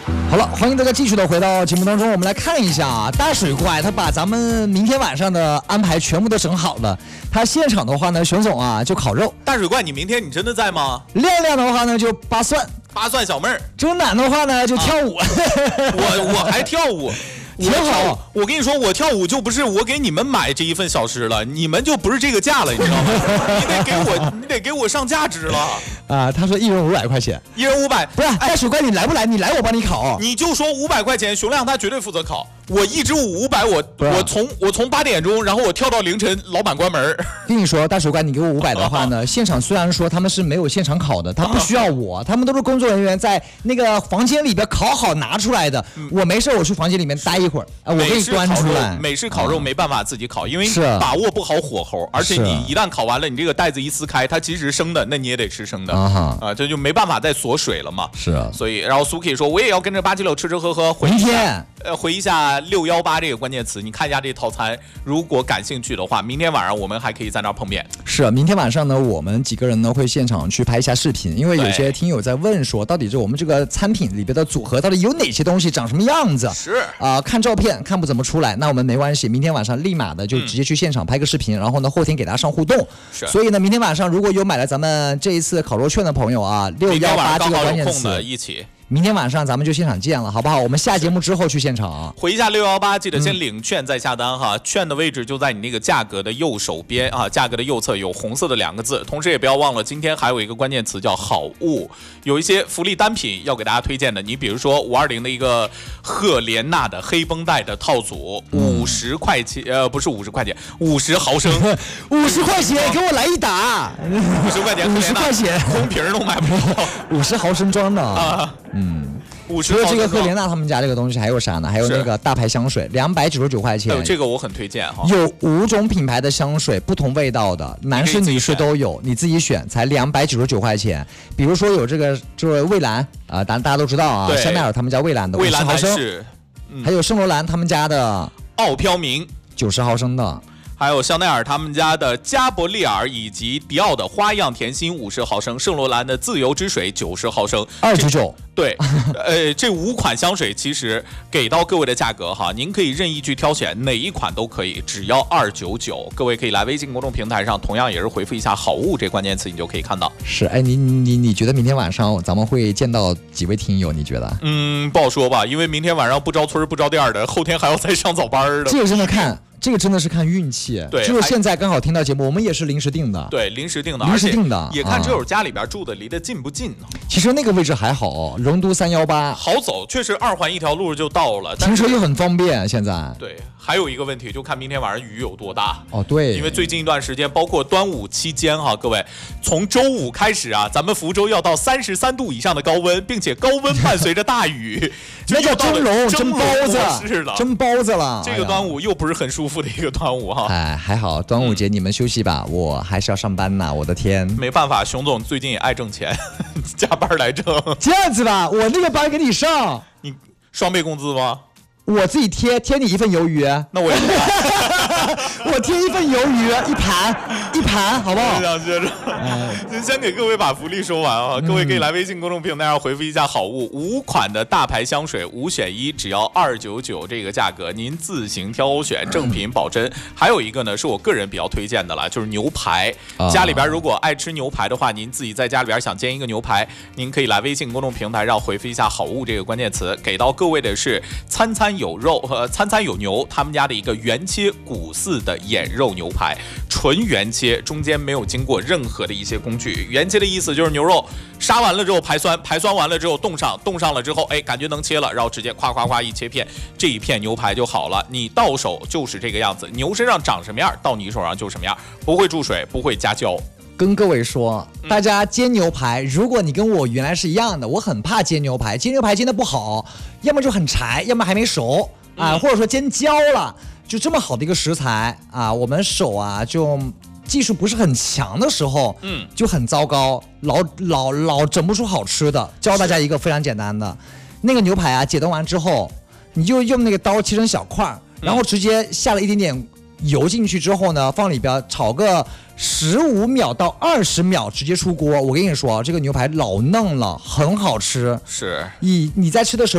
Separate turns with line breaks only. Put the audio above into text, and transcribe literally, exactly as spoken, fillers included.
好了，欢迎大家继续的回到节目当中，我们来看一下啊，大水怪他把咱们明天晚上的安排全部都整好了。他现场的话呢，熊总啊就烤肉。
大水怪，你明天你真的在吗？
亮亮的话呢就扒蒜，
扒蒜小妹儿。
周楠的话呢就跳舞，啊、
我我还跳舞。
挺好，
我跟你说，我跳舞就不是我给你们买这一份小时了，你们就不是这个价了，你知道吗？你得给我，你得给我上价值了
啊！他说一人五百块钱，
一人五百，
不是？哎，水怪你来不来？你来我帮你烤，
你就说五百块钱，熊亮他绝对负责烤。我一支舞五百，我我从我从八点钟，然后我跳到凌晨，老板关门。
跟你说，大水怪，你给我五百的话呢，现场虽然说他们是没有现场烤的，他不需要我，他们都是工作人员在那个房间里边烤好拿出来的。嗯、我没事，我去房间里面待一会儿，啊，我给你端出来。
美式烤肉没办法自己烤，因为把握不好火候，而且你一旦烤完了，你这个袋子一撕开，它即使生的，那你也得吃生的啊，啊，这就没办法再锁水了嘛。
是啊，
所以然后 Suki 说，我也要跟着八七六吃吃喝喝，回一下，呃，回一下六幺八这个关键词，你看一下这套餐，如果感兴趣的话，明天晚上我们还可以在那儿碰面。
是，明天晚上呢，我们几个人呢会现场去拍一下视频，因为有些听友在问说，到底这我们这个餐品里边的组合到底有哪些东西，长什么样子？
是
啊、呃，看照片看不怎么出来，那我们没关系，明天晚上立马的就直接去现场拍个视频，嗯、然后呢后天给大家上互动。
是，
所以呢，明天晚上如果有买了咱们这一次烤肉券的朋友啊，六幺八这个关键词
一起。
明天晚上咱们就现场见了，好不好？我们下节目之后去现场。
回一下六幺八，记得先领券再下单哈。嗯、券的位置就在你那个价格的右手边啊，价格的右侧有红色的两个字。同时也不要忘了，今天还有一个关键词叫好物，有一些福利单品要给大家推荐的。你比如说五二零的一个赫莲娜的黑绷带的套组，五十块钱，呃，不是五十块钱，五十毫升，
五十块钱，给我来一打。
五十块钱，
五十块钱，
空瓶都买不到，
五十毫升装的
啊。
嗯，
除
了这个赫莲娜他们家这个东西还有啥呢？还有那个大牌香水，两百九十九块钱。
哎、这个我很推荐哈。
有五种品牌的香水，不同味道的，男士女士都有，你自己选，才两百九十九块钱。比如说有这个就是蔚蓝啊，当、呃、大家都知道啊，香奈儿他们家蔚蓝的五十毫升，嗯、还有圣罗兰他们家的
奥飘明
九十毫升的。
还有香奈儿他们家的加伯利尔以及迪奥的花样甜心五十毫升，圣罗兰的自由之水九十毫升，
二九九。
对，呃，这五款香水其实给到各位的价格哈，您可以任意去挑选，哪一款都可以，只要二九九。各位可以来微信公众平台上，同样也是回复一下好物这关键词，你就可以看到。
是，哎，你你你觉得明天晚上咱们会见到几位听友？你觉得？
嗯，不好说吧，因为明天晚上不着村不着店的，后天还要再上早班的。
这个真的看。这个真的是看运气，
对，
就是现在刚好听到节目，我们也是临时定的，
对，临时定的，
临时定的，
也看车友家里边住的离得近不近呢。
其实那个位置还好，荣都三幺八
好走，确实二环一条路就到了，
停车又很方便。现在
对，还有一个问题，就看明天晚上雨有多大
哦。对，
因为最近一段时间，包括端午期间哈，各位从周五开始啊，咱们福州要到三十三度以上的高温，并且高温伴随着大雨，
那叫蒸笼，蒸包子
是了，
蒸包子了。
这个端午又不是很舒服的一个端午。
哎，还好，端午节你们休息吧，嗯、我还是要上班呢。我的天，
没办法，熊总最近也爱挣钱，加班来挣。
这样子吧，我那个班给你上，
你双倍工资吗？
我自己贴贴你一份鱿鱼，
那我也
我贴一份鱿鱼一盘一盘，好不好？
想接着，先先给各位把福利说完啊！嗯、各位可以来微信公众平台上回复一下好物，五款的大牌香水五选一，只要二九九这个价格，您自行挑选，正品保真。还有一个呢，是我个人比较推荐的了，就是牛排。啊、家里边如果爱吃牛排的话，您自己在家里边想煎一个牛排，您可以来微信公众平台上回复一下好物这个关键词，给到各位的是餐餐有肉和、呃、餐餐有牛他们家的一个原切骨饲的眼肉牛排，纯原切，中间没有经过任何的一些工具。原切的意思就是牛肉杀完了之后排酸，排酸完了之后冻上，冻上了之后，哎，感觉能切了，然后直接夸夸夸一切片，这一片牛排就好了。你到手就是这个样子，牛身上长什么样，到你手上就什么样，不会注水，不会加胶。
跟各位说，大家煎牛排，如果你跟我原来是一样的，我很怕煎牛排，煎牛排煎得不好，要么就很柴，要么还没熟啊，或者说煎焦了。就这么好的一个食材啊，我们手啊就技术不是很强的时候，嗯，就很糟糕，老老老整不出好吃的。教大家一个非常简单的，那个牛排啊，解冻完之后，你就用那个刀切成小块，然后直接下了一点点油进去之后呢，放里边炒个十五秒到二十秒，直接出锅。我跟你说，这个牛排老嫩了，很好吃。
是，
你你在吃的时候。